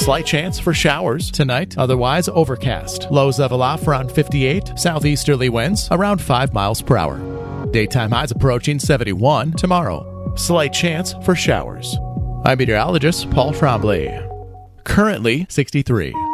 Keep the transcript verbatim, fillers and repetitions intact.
Slight chance for showers tonight, otherwise overcast. Lows level off around fifty-eight, southeasterly winds around five miles per hour. Daytime highs approaching seventy-one tomorrow. Slight chance for showers. I'm meteorologist Paul Trombley. Currently sixty-three.